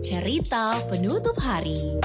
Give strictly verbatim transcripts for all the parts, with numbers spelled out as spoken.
Cerita penutup hari.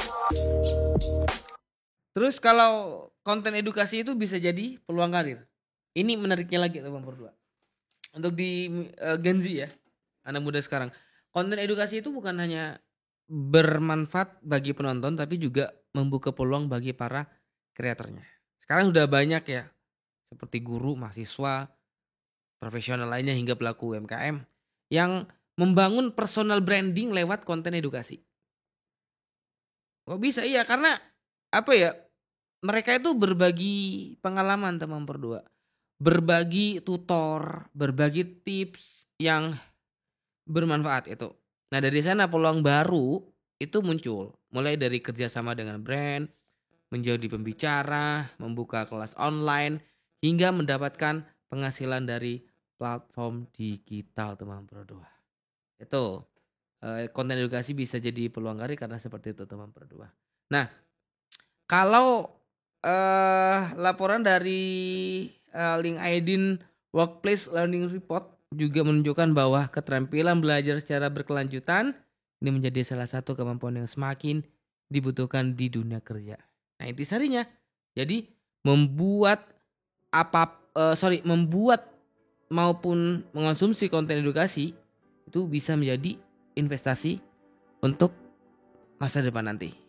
Terus kalau konten edukasi itu bisa jadi peluang karir. Ini menariknya lagi teman berdua. Untuk di uh, Gen Z ya, anak muda sekarang. Konten edukasi itu bukan hanya bermanfaat bagi penonton tapi juga membuka peluang bagi para kreatornya. Sekarang sudah banyak ya, seperti guru, mahasiswa, profesional lainnya hingga pelaku U M K M yang membangun personal branding lewat konten edukasi. Kok bisa? Iya karena apa ya? Mereka itu berbagi pengalaman teman berdua. Berbagi tutor, berbagi tips yang bermanfaat itu. Nah dari sana peluang baru itu muncul. Mulai dari kerjasama dengan brand, menjadi pembicara, membuka kelas online, hingga mendapatkan penghasilan dari platform digital teman berdua. Itu eh, konten edukasi bisa jadi peluang karir karena seperti itu teman berdua. Nah kalau eh, laporan dari eh, LinkedIn Workplace Learning Report juga menunjukkan bahwa keterampilan belajar secara berkelanjutan ini menjadi salah satu kemampuan yang semakin dibutuhkan di dunia kerja. Nah intisarinya, jadi membuat apa, uh, sorry, membuat maupun mengonsumsi konten edukasi itu bisa menjadi investasi untuk masa depan nanti.